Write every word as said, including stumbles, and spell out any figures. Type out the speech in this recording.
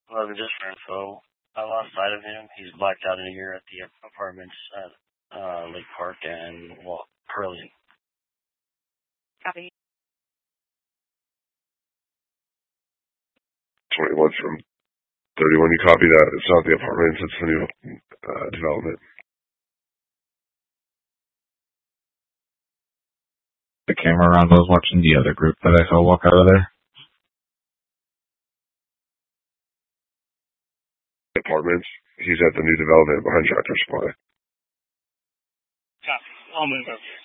Well, just for info, I lost sight of him. He's blacked out in here at the apartments at uh, Lake Park and, well, Pearlie. Copy. twenty-one from thirty-one, you copy that. It's not the apartments, it's the new uh, development. The camera around was watching the other group that I saw walk out of there. Apartments. He's at the new development behind Tractor Supply. Copy. I'll move over.